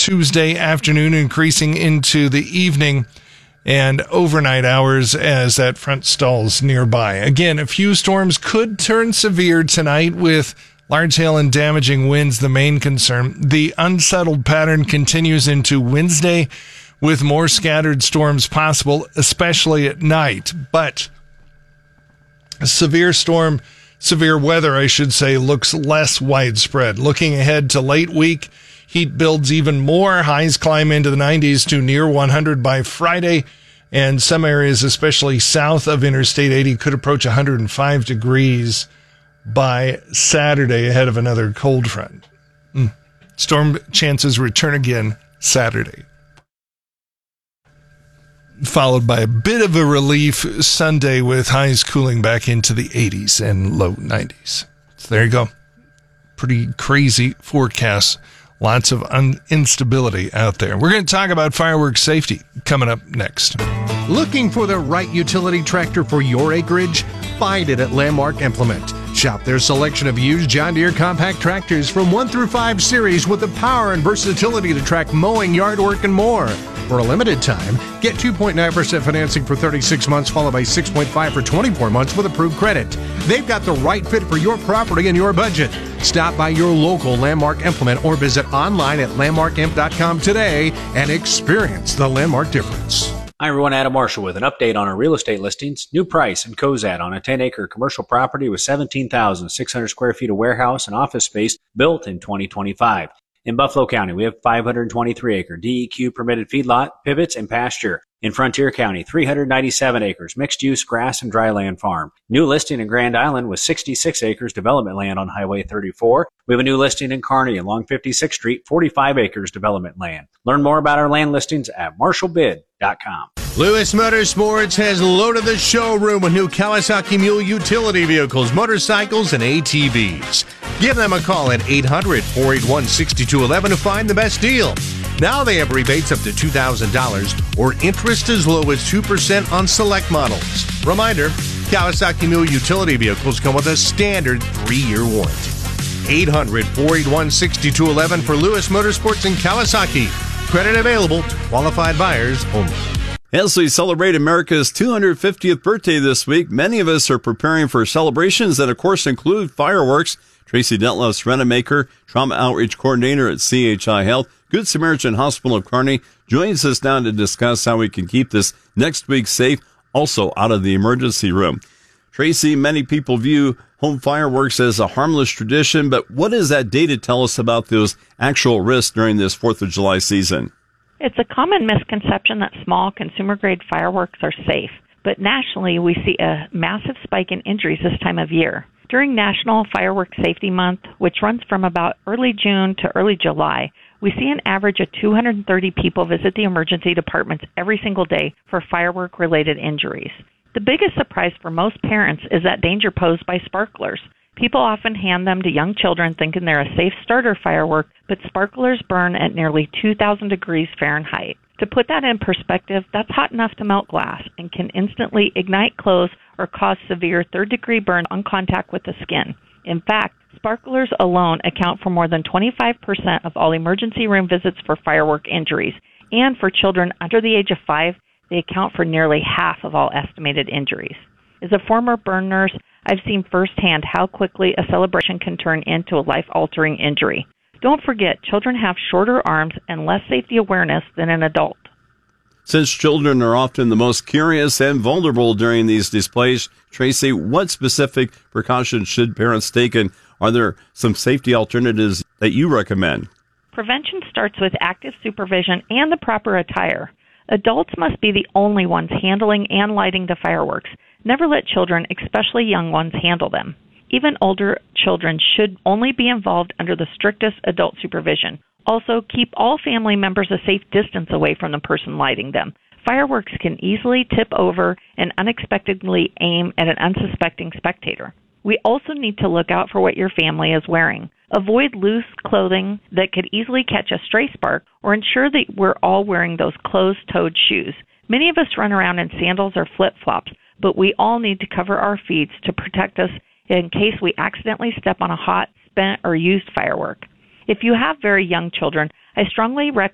Tuesday afternoon, increasing into the evening and overnight hours as that front stalls nearby. Again, a few storms could turn severe tonight with large hail and damaging winds, the main concern. The unsettled pattern continues into Wednesday with more scattered storms possible, especially at night. But severe weather, I should say, looks less widespread. Looking ahead to late week, heat builds even more. Highs climb into the 90s to near 100 by Friday, and some areas, especially south of Interstate 80, could approach 105 degrees by Saturday ahead of another cold front. Storm chances return again Saturday, followed by a bit of a relief Sunday with highs cooling back into the 80s and low 90s. So there you go. Pretty crazy forecast. Lots of instability out there. We're going to talk about fireworks safety coming up next. Looking for the right utility tractor for your acreage? Find it at Landmark Implement. Shop their selection of used John Deere compact tractors from 1 through 5 series with the power and versatility to track mowing, yard work, and more. For a limited time, get 2.9% financing for 36 months, followed by 6.5% for 24 months with approved credit. They've got the right fit for your property and your budget. Stop by your local Landmark Implement or visit online at landmarkimp.com today and experience the Landmark difference. Hi everyone, Adam Marshall with an update on our real estate listings. New price in Cozad on a 10-acre commercial property with 17,600 square feet of warehouse and office space built in 2025. In Buffalo County, we have 523-acre DEQ permitted feedlot, pivots, and pasture. In Frontier County, 397 acres, mixed-use grass and dry land farm. New listing in Grand Island with 66 acres development land on Highway 34. We have a new listing in Kearney along 56th Street, 45 acres development land. Learn more about our land listings at marshallbid.com. Lewis Motorsports has loaded the showroom with new Kawasaki Mule utility vehicles, motorcycles, and ATVs. Give them a call at 800-481-6211 to find the best deal. Now they have rebates up to $2,000 or interest as low as 2% on select models. Reminder, Kawasaki Mule utility vehicles come with a standard 3-year warranty. 800-481-6211 for Lewis Motorsports and Kawasaki. Credit available to qualified buyers only. As we celebrate America's 250th birthday this week, many of us are preparing for celebrations that, of course, include fireworks. Tracy Detloff, Renemaker, Trauma Outreach Coordinator at CHI Health, Good Samaritan Hospital of Kearney, joins us now to discuss how we can keep this next week safe, also out of the emergency room. Tracy, many people view home fireworks as a harmless tradition, but what does that data tell us about those actual risks during this 4th of July season? It's a common misconception that small consumer-grade fireworks are safe, but nationally we see a massive spike in injuries this time of year. During National Fireworks Safety Month, which runs from about early June to early July, we see an average of 230 people visit the emergency departments every single day for firework-related injuries. The biggest surprise for most parents is that danger posed by sparklers. People often hand them to young children thinking they're a safe starter firework, but sparklers burn at nearly 2,000 degrees Fahrenheit. To put that in perspective, that's hot enough to melt glass and can instantly ignite clothes or cause severe third-degree burn on contact with the skin. In fact, sparklers alone account for more than 25% of all emergency room visits for firework injuries, and for children under the age of 5, they account for nearly half of all estimated injuries. As a former burn nurse, I've seen firsthand how quickly a celebration can turn into a life-altering injury. Don't forget, children have shorter arms and less safety awareness than an adult. Since children are often the most curious and vulnerable during these displays, Tracy, what specific precautions should parents take, and are there some safety alternatives that you recommend? Prevention starts with active supervision and the proper attire. Adults must be the only ones handling and lighting the fireworks. Never let children, especially young ones, handle them. Even older children should only be involved under the strictest adult supervision. Also, keep all family members a safe distance away from the person lighting them. Fireworks can easily tip over and unexpectedly aim at an unsuspecting spectator. We also need to look out for what your family is wearing. Avoid loose clothing that could easily catch a stray spark, or ensure that we're all wearing those closed-toed shoes. Many of us run around in sandals or flip-flops, but we all need to cover our feet to protect us in case we accidentally step on a hot, spent, or used firework. If you have very young children, I strongly recommend